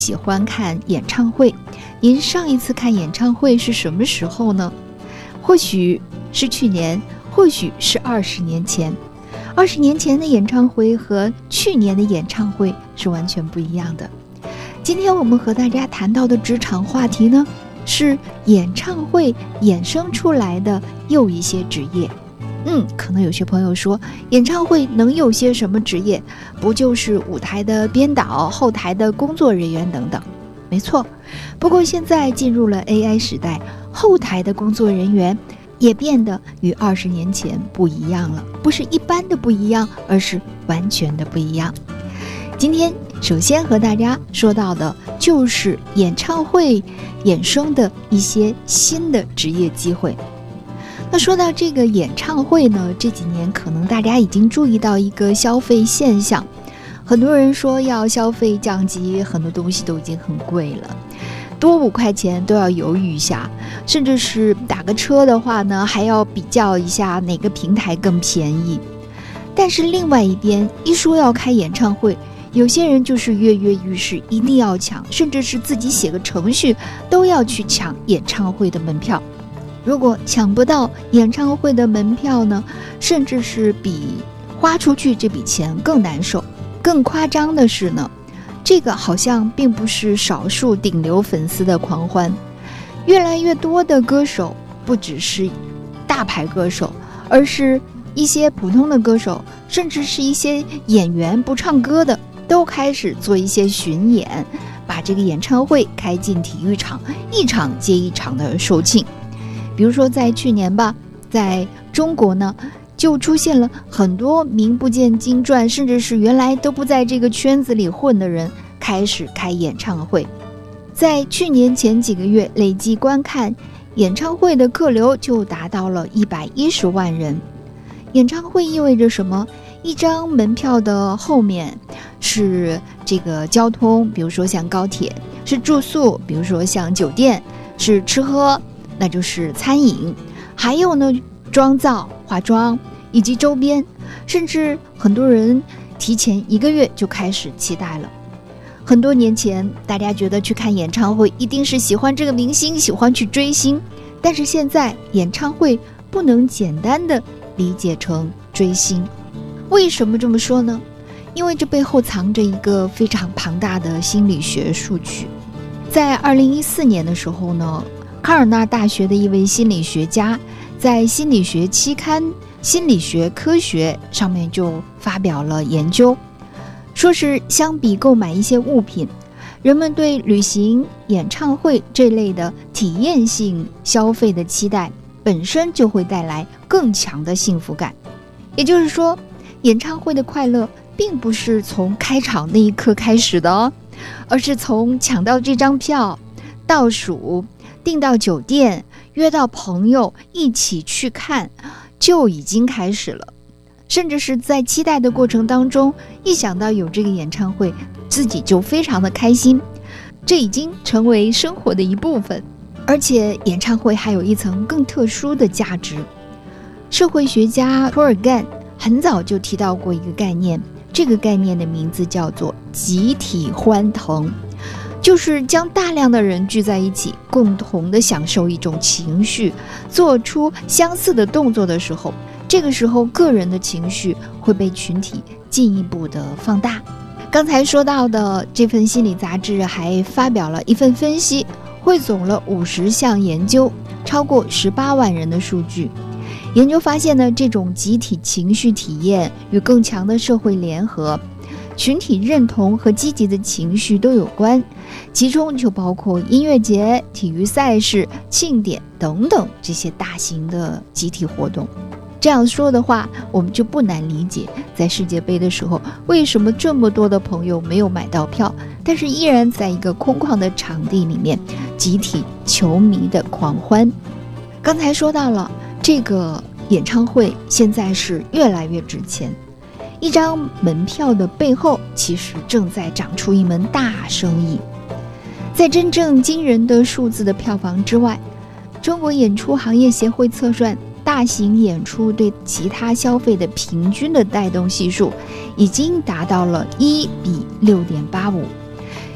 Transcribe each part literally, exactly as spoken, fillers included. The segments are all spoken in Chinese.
喜欢看演唱会，您上一次看演唱会是什么时候呢？或许是去年，或许是二十年前。二十年前的演唱会和去年的演唱会是完全不一样的。今天我们和大家谈到的职场话题呢，是演唱会衍生出来的又一些职业。嗯，可能有些朋友说，演唱会能有些什么职业？不就是舞台的编导、后台的工作人员等等？没错，不过现在进入了 A I 时代，后台的工作人员也变得与二十年前不一样了，不是一般的不一样，而是完全的不一样。今天首先和大家说到的就是演唱会衍生的一些新的职业机会。那说到这个演唱会呢，这几年可能大家已经注意到一个消费现象，很多人说要消费降级，很多东西都已经很贵了，多五块钱都要犹豫一下，甚至是打个车的话呢，还要比较一下哪个平台更便宜。但是另外一边，一说要开演唱会，有些人就是跃跃欲试，一定要抢，甚至是自己写个程序都要去抢演唱会的门票。如果抢不到演唱会的门票呢，甚至是比花出去这笔钱更难受。更夸张的是呢，这个好像并不是少数顶流粉丝的狂欢，越来越多的歌手不只是大牌歌手，而是一些普通的歌手，甚至是一些演员不唱歌的，都开始做一些巡演，把这个演唱会开进体育场，一场接一场的售罄。比如说在去年吧，在中国呢，就出现了很多名不见经传，甚至是原来都不在这个圈子里混的人开始开演唱会。在去年前几个月，累计观看演唱会的客流就达到了一百一十万人。演唱会意味着什么？一张门票的后面是这个交通，比如说像高铁，是住宿，比如说像酒店，是吃喝，那就是餐饮，还有呢妆造、化妆以及周边，甚至很多人提前一个月就开始期待了。很多年前大家觉得去看演唱会一定是喜欢这个明星，喜欢去追星，但是现在演唱会不能简单的理解成追星。为什么这么说呢？因为这背后藏着一个非常庞大的心理学数据。在二零一四年的时候呢，卡尔纳大学的一位心理学家在心理学期刊《心理学科学》上面就发表了研究，说是相比购买一些物品，人们对旅行、演唱会这类的体验性消费的期待本身就会带来更强的幸福感。也就是说，演唱会的快乐并不是从开场那一刻开始的哦，而是从抢到这张票、倒数、订到酒店、约到朋友一起去看就已经开始了。甚至是在期待的过程当中，一想到有这个演唱会，自己就非常的开心，这已经成为生活的一部分。而且演唱会还有一层更特殊的价值。社会学家托尔干很早就提到过一个概念，这个概念的名字叫做集体欢腾，就是将大量的人聚在一起，共同的享受一种情绪，做出相似的动作的时候，这个时候个人的情绪会被群体进一步的放大。刚才说到的这份心理杂志还发表了一份分析，汇总了五十项研究，超过十八万人的数据。研究发现呢，这种集体情绪体验与更强的社会联合、群体认同和积极的情绪都有关，其中就包括音乐节、体育赛事、庆典等等这些大型的集体活动。这样说的话，我们就不难理解，在世界杯的时候，为什么这么多的朋友没有买到票，但是依然在一个空旷的场地里面，集体球迷的狂欢。刚才说到了，这个演唱会现在是越来越值钱，一张门票的背后，其实正在长出一门大生意。在真正惊人的数字的票房之外，中国演出行业协会测算，大型演出对其他消费的平均的带动系数已经达到了一比六点八五，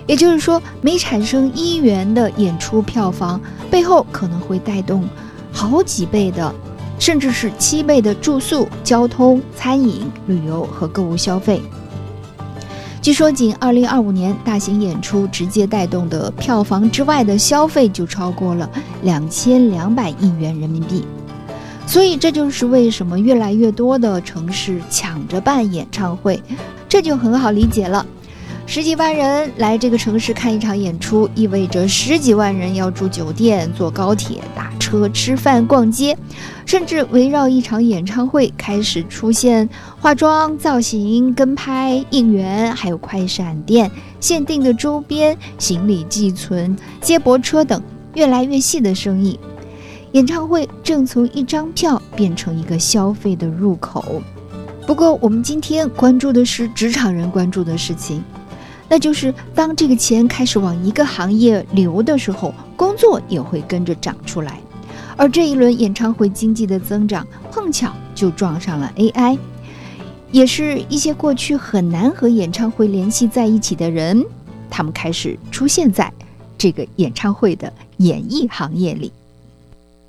也就是说，每产生一元的演出票房，背后可能会带动好几倍的，甚至是七倍的住宿、交通、餐饮、旅游和购物消费。据说，仅二零二五年大型演出直接带动的票房之外的消费就超过了两千两百亿元人民币。所以，这就是为什么越来越多的城市抢着办演唱会，这就很好理解了。十几万人来这个城市看一场演出，意味着十几万人要住酒店、坐高铁、打车、吃饭、逛街，甚至围绕一场演唱会开始出现化妆、造型、跟拍、应援，还有快闪店、限定的周边、行李寄存、接驳车等越来越细的生意。演唱会正从一张票变成一个消费的入口。不过，我们今天关注的是职场人关注的事情。那就是当这个钱开始往一个行业流的时候，工作也会跟着长出来。而这一轮演唱会经济的增长，碰巧就撞上了 A I， 也是一些过去很难和演唱会联系在一起的人，他们开始出现在这个演唱会的演艺行业里。